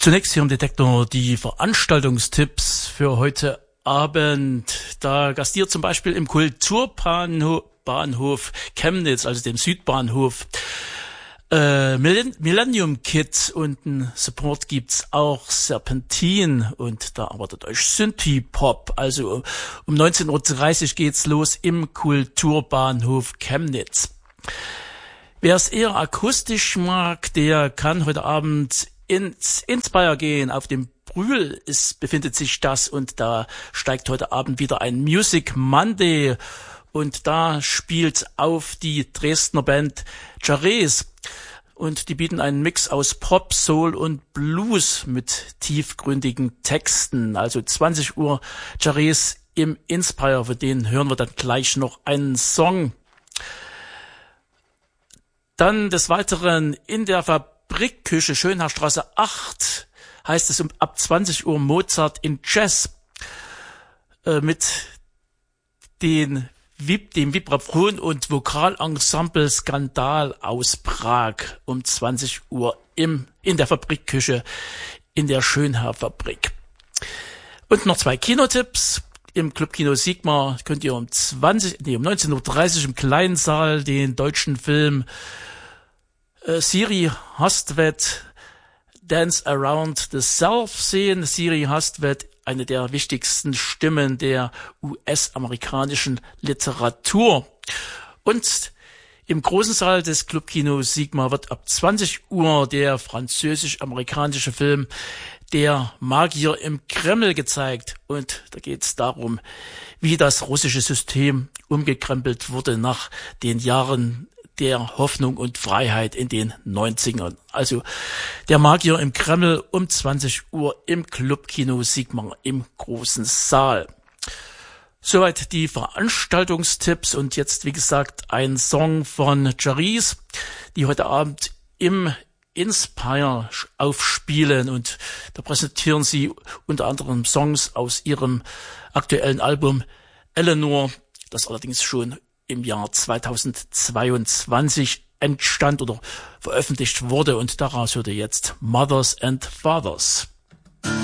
Zunächst hier im Detektor die Veranstaltungstipps für heute Abend. Da gastiert zum Beispiel im Kulturbahnhof Chemnitz, also dem Südbahnhof, Millennium Kids, und ein Support gibt's auch Serpentin, und da erwartet euch Synthie-Pop. Also um 19.30 Uhr geht's los im Kulturbahnhof Chemnitz. Wer es eher akustisch mag, der kann heute Abend ins Inspire gehen. Auf dem Brühl befindet sich das, und da steigt heute Abend wieder ein Music Monday, und da spielt auf die Dresdner Band Jarez, und die bieten einen Mix aus Pop, Soul und Blues mit tiefgründigen Texten. Also 20 Uhr Jarez im Inspire, für den hören wir dann gleich noch einen Song. Dann des Weiteren in der Fabrikküche, Schönherstraße 8, heißt es ab 20 Uhr Mozart in Jazz mit dem Vibraphon- und Vokalensemble Skandal aus Prag um 20 Uhr in der Fabrikküche in der Schönherr-Fabrik. Und noch 2 Kinotipps. Im Clubkino Sigma könnt ihr um 19.30 Uhr im kleinen Saal den deutschen Film Siri Hustvedt Dance Around the Self sehen. Siri Hustvedt, eine der wichtigsten Stimmen der US-amerikanischen Literatur. Und im großen Saal des Clubkino Sigma wird ab 20 Uhr der französisch-amerikanische Film Der Magier im Kreml gezeigt. Und da geht es darum, wie das russische System umgekrempelt wurde nach den Jahren der Hoffnung und Freiheit in den 90ern. Also Der Magier im Kreml um 20 Uhr im Clubkino Sigma im großen Saal. Soweit die Veranstaltungstipps, und jetzt, wie gesagt, ein Song von Jarez, die heute Abend im Inspire aufspielen, und da präsentieren sie unter anderem Songs aus ihrem aktuellen Album Eleanor, das allerdings schon im Jahr 2022 entstand oder veröffentlicht wurde, und daraus hört ihr jetzt Mothers and Fathers.